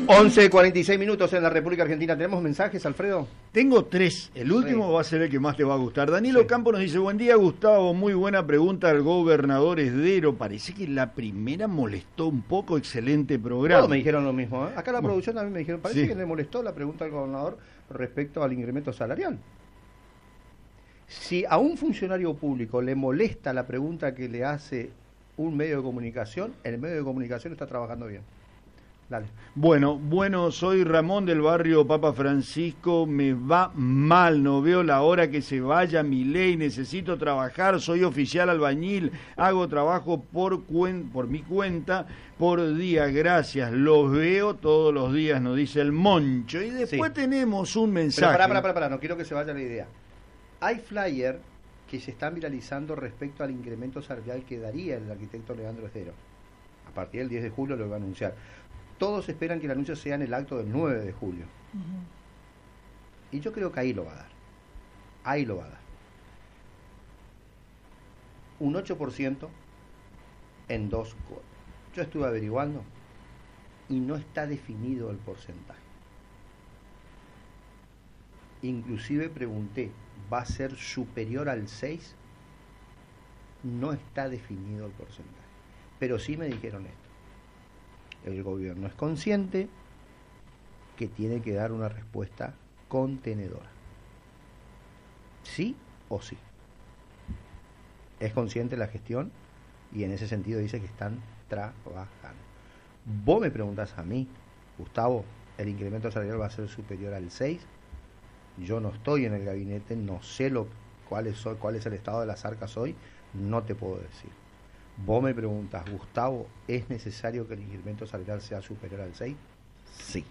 11:46 minutos en la República Argentina. ¿Tenemos mensajes, Alfredo? Tengo 3. El último va a ser el que más te va a gustar. Danilo Campo nos dice: buen día, Gustavo. Muy buena pregunta al gobernador Esdero. Parece que la primera molestó un poco. Excelente programa. Todos me dijeron lo mismo, ¿eh? Acá la producción también me dijeron, parece que le molestó la pregunta al gobernador respecto al incremento salarial. Si a un funcionario público le molesta la pregunta que le hace un medio de comunicación, el medio de comunicación está trabajando bien. Dale. Bueno, soy Ramón del barrio Papa Francisco, me va mal, no veo la hora que se vaya Milei, necesito trabajar, soy oficial albañil, hago trabajo por mi cuenta, por día, gracias, los veo todos los días, nos dice el Moncho. Y después tenemos un mensaje. Pero pará, no quiero que se vaya la idea. Hay flyer que se están viralizando respecto al incremento salarial que daría el arquitecto Leandro Esdero. A partir del 10 de julio lo va a anunciar. Todos esperan que el anuncio sea en el acto del 9 de julio. Y yo creo que ahí lo va a dar. Ahí lo va a dar. Un 8% en 2 cuotas. Yo estuve averiguando y no está definido el porcentaje. Inclusive pregunté, ¿va a ser superior al 6? No está definido el porcentaje. Pero sí me dijeron esto. El gobierno es consciente que tiene que dar una respuesta contenedora. ¿Sí o sí? Es consciente la gestión y en ese sentido dice que están trabajando. Vos me preguntás a mí, Gustavo, ¿el incremento salarial va a ser superior al 6? Yo no estoy en el gabinete, no sé cuál es el estado de las arcas hoy, no te puedo decir. Vos me preguntas, Gustavo, ¿es necesario que el incremento salarial sea superior al 6? Sí.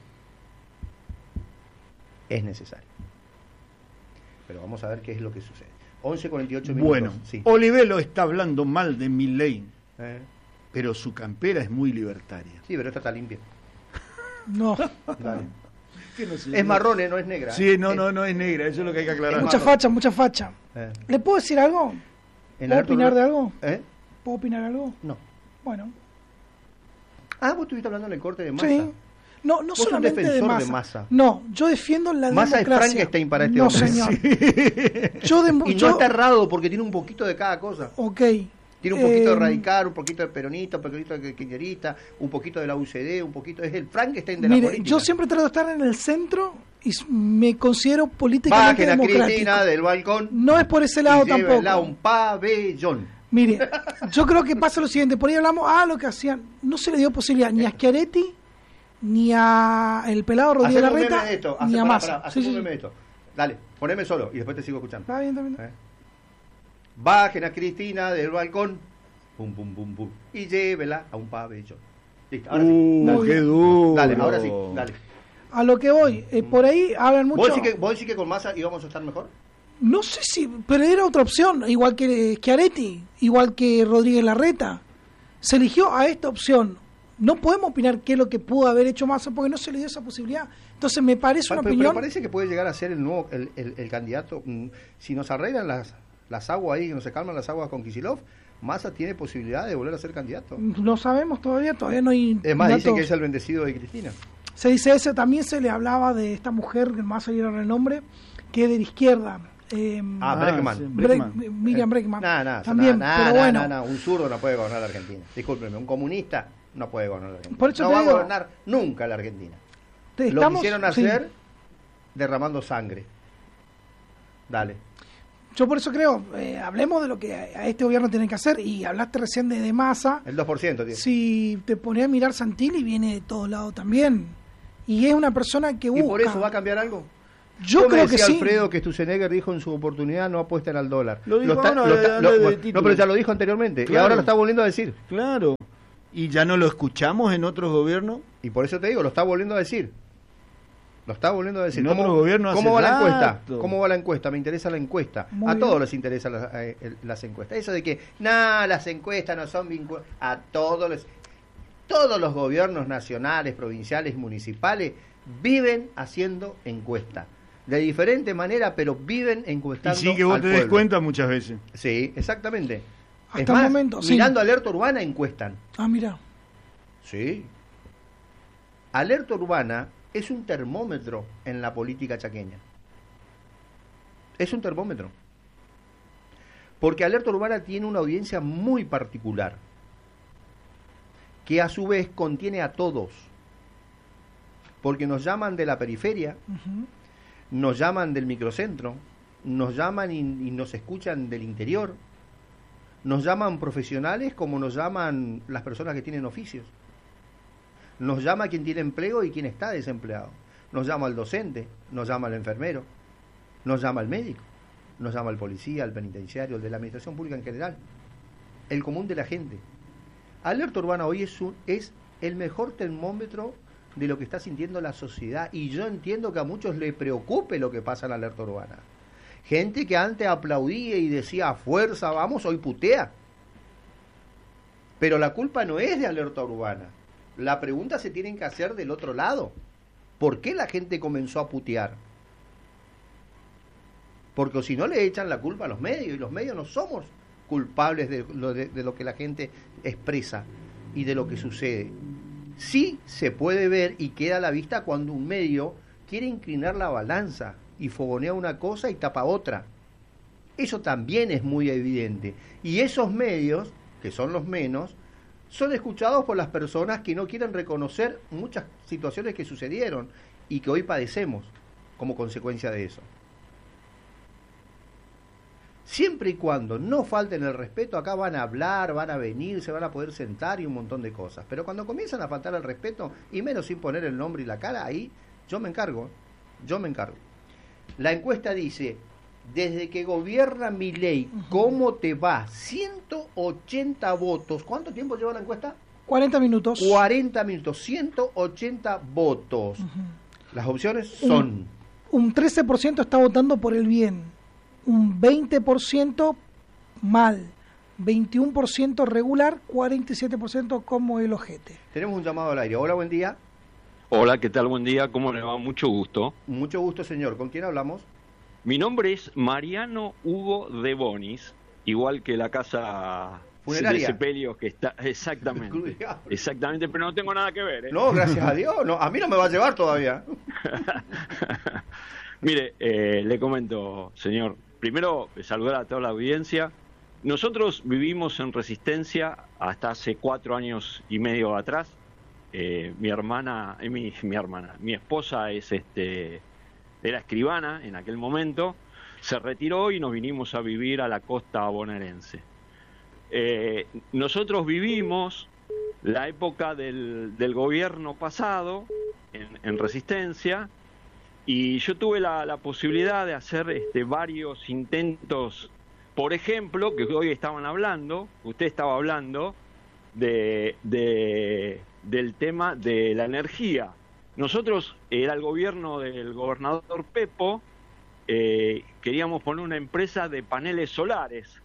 Es necesario. Pero vamos a ver qué es lo que sucede. 11:48 minutos. Bueno, sí. Olivelo está hablando mal de Milei, pero su campera es muy libertaria. Sí, pero esta está limpia. No. Dale. Es marrón, no es negra. Sí, no es negra, eso es lo que hay que aclarar. Mucha facha. ¿Le puedo decir algo? ¿Puedo opinar de algo? ¿Puedo opinar algo? No. Bueno. Vos estuviste hablando en el corte de Massa. Sí. No solamente sos un defensor de de Massa. No, yo defiendo la Massa democracia. Massa es Frankenstein para este hombre. No, señor. Y no está errado porque tiene un poquito de cada cosa. Ok. Tiene un poquito de radical, un poquito de peronista, un poquito de kirchnerista, un poquito de la UCD, un poquito... Es el Frankenstein de la política. Yo siempre trato de estar en el centro y me considero políticamente democrático. Baje la Cristina del balcón. No es por ese lado tampoco. Un pabellón. Mire, yo creo que pasa lo siguiente. Por ahí hablamos, lo que hacían. No se le dio posibilidad ni a Schiaretti, ni a el pelado Rodríguez Larreta, ni a Massa. Dale, poneme solo y después te sigo escuchando. Está bien. Bajen a Cristina del balcón, pum, pum, pum, pum, y llévela a un pabellón. Listo, ahora sí. ¡Qué duro! Dale, ahora sí, dale. A lo que voy, por ahí hablan mucho... ¿Vos decís que con Massa íbamos a estar mejor? No sé si, pero era otra opción, igual que Schiaretti, igual que Rodríguez Larreta. Se eligió a esta opción. No podemos opinar qué es lo que pudo haber hecho Massa porque no se le dio esa posibilidad. Entonces me parece una opinión... Pero parece que puede llegar a ser el nuevo el candidato. Si nos arreglan las aguas ahí, que no se calman las aguas con Kicillof, Massa tiene posibilidad de volver a ser candidato. No sabemos todavía no hay... Es más, dicen que es el bendecido de Cristina. Se dice eso, también se le hablaba de esta mujer, que más saliera el nombre, que es de la izquierda. Bregman. Miriam Bregman. También, pero bueno. Un zurdo no puede gobernar la Argentina. Discúlpeme, un comunista no puede gobernar la Argentina. Por eso no va a gobernar nunca la Argentina. Lo quisieron hacer derramando sangre. Dale. Yo por eso creo, hablemos de lo que a este gobierno tienen que hacer, y hablaste recién de Massa. El 2%, tío. Si te pones a mirar, Santilli viene de todos lados también. Y es una persona que busca. ¿Y por eso va a cambiar algo? Yo creo que sí. Alfredo que Sturzenegger dijo en su oportunidad, no apuesten al dólar. Lo dijo, pero ya lo dijo anteriormente. Claro. Y ahora lo está volviendo a decir. Claro. ¿Y ya no lo escuchamos en otros gobiernos? Y por eso te digo, lo está volviendo a decir. Lo está volviendo a decir. En otros gobiernos ¿Cómo va la encuesta? ¿Cómo va la encuesta? Me interesa la encuesta. Muy todos bien. les interesan las encuestas. Eso de que, las encuestas no son vinculadas. A todos los gobiernos nacionales, provinciales, municipales viven haciendo encuestas. De diferente manera, pero viven encuestando. Y sí que vos te des cuenta muchas veces. Sí, exactamente. Hasta el momento, mirando Alerta Urbana encuestan. Mira. Sí. Alerta Urbana es un termómetro en la política chaqueña. Es un termómetro. Porque Alerta Urbana tiene una audiencia muy particular, que a su vez contiene a todos. Porque nos llaman de la periferia, nos llaman del microcentro, nos llaman y nos escuchan del interior, nos llaman profesionales como nos llaman las personas que tienen oficios, nos llama quien tiene empleo y quien está desempleado, nos llama el docente, nos llama el enfermero, nos llama el médico, nos llama el policía, el penitenciario, el de la administración pública en general, el común de la gente. Alerta Urbana hoy es el mejor termómetro de lo que está sintiendo la sociedad, y yo entiendo que a muchos les preocupe lo que pasa en la Alerta Urbana. Gente que antes aplaudía y decía fuerza, vamos, hoy putea. Pero la culpa no es de Alerta Urbana. La pregunta se tienen que hacer del otro lado. ¿Por qué la gente comenzó a putear? Porque si no le echan la culpa a los medios, y los medios no somos culpables de lo que la gente expresa y de lo que sucede. Sí se puede ver y queda a la vista cuando un medio quiere inclinar la balanza y fogonea una cosa y tapa otra. Eso también es muy evidente. Y esos medios, que son los menos, son escuchados por las personas que no quieren reconocer muchas situaciones que sucedieron y que hoy padecemos como consecuencia de eso. Siempre y cuando no falten el respeto, acá van a hablar, van a venir, se van a poder sentar y un montón de cosas. Pero cuando comienzan a faltar el respeto, y menos sin poner el nombre y la cara, ahí yo me encargo. La encuesta dice, desde que gobierna Milei, ¿cómo te va? 180 votos. ¿Cuánto tiempo lleva la encuesta? 40 minutos. 40 minutos, 180 votos. Las opciones son... Un 13% está votando por el bien, un 20% mal, 21% regular, 47% como el ojete. Tenemos un llamado al aire. Hola, buen día. Hola, ¿qué tal? Buen día, ¿cómo le va? Mucho gusto. Mucho gusto, señor. ¿Con quién hablamos? Mi nombre es Mariano Hugo de Bonis, igual que la casa funeraria de sepelios que está... Exactamente, pero no tengo nada que ver, ¿eh? No, gracias a Dios. No, a mí no me va a llevar todavía. Mire, le comento, señor. Primero, saludar a toda la audiencia. Nosotros vivimos en Resistencia hasta hace 4 años y medio atrás. Mi esposa era escribana en aquel momento, se retiró y nos vinimos a vivir a la costa bonaerense. Nosotros vivimos la época del gobierno pasado en Resistencia, y yo tuve la posibilidad de hacer varios intentos. Por ejemplo, que hoy estaban hablando, usted estaba hablando del tema de la energía. Nosotros, era el gobierno del gobernador Pepo, queríamos poner una empresa de paneles solares,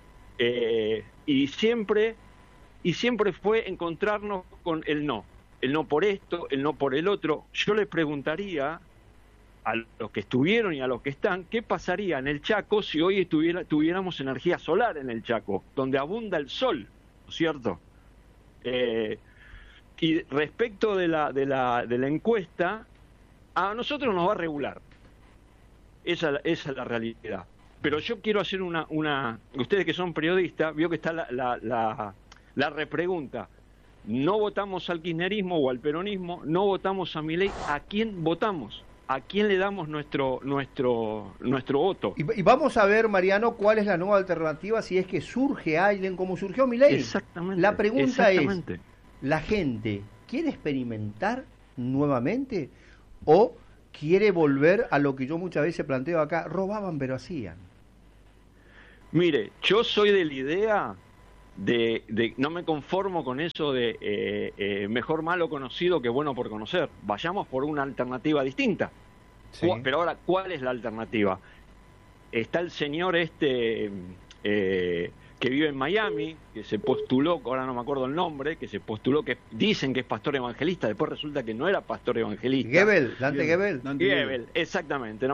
y siempre fue encontrarnos con el no por esto, el no por el otro. Yo les preguntaría a los que estuvieron y a los que están, ¿qué pasaría en el Chaco si hoy tuviéramos energía solar en el Chaco, donde abunda el sol, ¿no es cierto? Y respecto de la encuesta, a nosotros nos va a regular. Esa es la realidad. Pero yo quiero hacer ustedes que son periodistas, vio que está la repregunta. No votamos al kirchnerismo o al peronismo, no votamos a Milei. ¿A quién votamos? ¿A quién le damos nuestro voto? Y vamos a ver, Mariano, cuál es la nueva alternativa, si es que surge alguien como surgió Milei. Exactamente. La pregunta es, ¿la gente quiere experimentar nuevamente o quiere volver a lo que yo muchas veces planteo acá? Robaban pero hacían. Mire, yo soy de la idea de no me conformo con eso de mejor malo conocido que bueno por conocer. Vayamos por una alternativa distinta. Sí. Pero ahora, ¿cuál es la alternativa? Está el señor que vive en Miami, que se postuló, ahora no me acuerdo el nombre, que se postuló, que dicen que es pastor evangelista, después resulta que no era pastor evangelista. Dante Gebel. Gebel, exactamente.